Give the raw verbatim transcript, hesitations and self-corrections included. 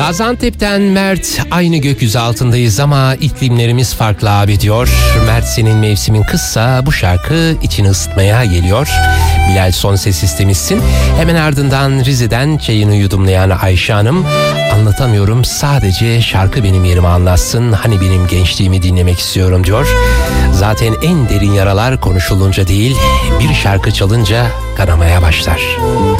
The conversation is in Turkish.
Gaziantep'ten Mert, aynı gökyüzü altındayız ama iklimlerimiz farklı abi diyor. Mert, senin mevsimin kızsa bu şarkı içini ısıtmaya geliyor. Bilal, son ses istemişsin. Hemen ardından Rize'den çayını yudumlayan Ayşe Hanım, anlatamıyorum, sadece şarkı benim yerime anlatsın, hani benim gençliğimi dinlemek istiyorum diyor. Zaten en derin yaralar konuşulunca değil, bir şarkı çalınca kanamaya başlar.